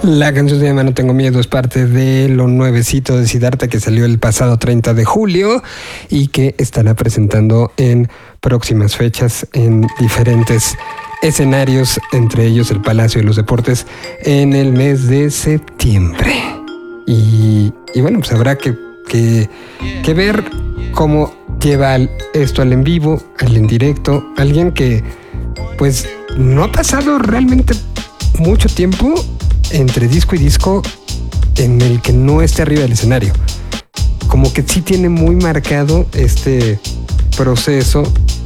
La canción se llama No Tengo Miedo, es parte de lo nuevecito de Siddhartha que salió el pasado 30 de julio y que estará presentando en próximas fechas en diferentes escenarios, entre ellos el Palacio de los Deportes en el mes de septiembre. Y bueno, pues habrá que ver cómo lleva esto al en vivo, al en directo, alguien que pues no ha pasado realmente mucho tiempo entre disco y disco en el que no esté arriba del escenario. Como que sí tiene muy marcado este proceso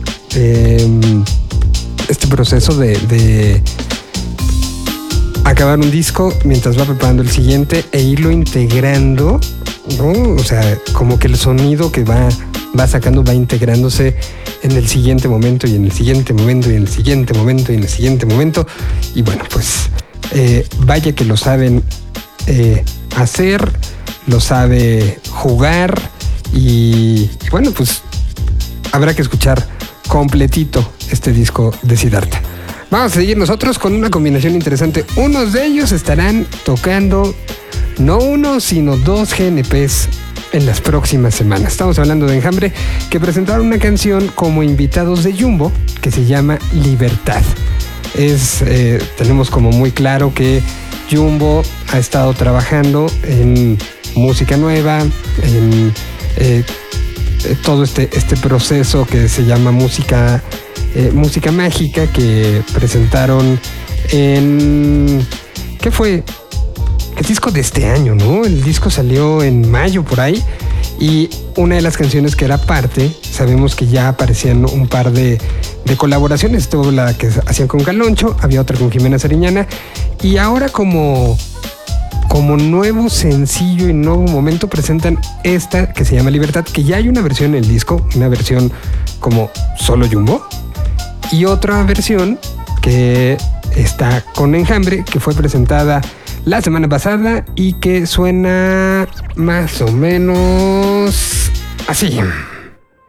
de acabar un disco mientras va preparando el siguiente e irlo integrando, ¿no? O sea, como que el sonido que va sacando va integrándose en el siguiente momento y en el siguiente momento y en el siguiente momento y en el siguiente momento. Y bueno, pues vaya que lo saben hacer, lo sabe jugar y bueno, pues habrá que escuchar completito este disco de Siddhartha. Vamos a seguir nosotros con una combinación interesante. Unos de ellos estarán tocando no uno, sino 2 GNPs en las próximas semanas. Estamos hablando de Enjambre, que presentaron una canción como invitados de Jumbo que se llama Libertad. Tenemos como muy claro que Jumbo ha estado trabajando en música nueva, en todo este proceso que se llama música mágica, que presentaron en... ¿Qué fue? El disco de este año, ¿no? El disco salió en mayo por ahí y una de las canciones que era parte, sabemos que ya aparecían un par de colaboraciones. Estuvo la que hacían con Caloncho, había otra con Jimena Sariñana y ahora como nuevo sencillo y nuevo momento presentan esta que se llama Libertad, que ya hay una versión en el disco, una versión como solo Jumbo y otra versión que está con Enjambre, que fue presentada la semana pasada y que suena más o menos así.